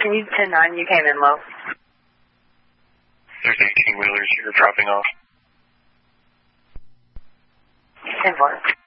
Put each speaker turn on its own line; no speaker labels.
Can you 10-9? You came in low.
There's 18 wheelers here dropping off.
10-4.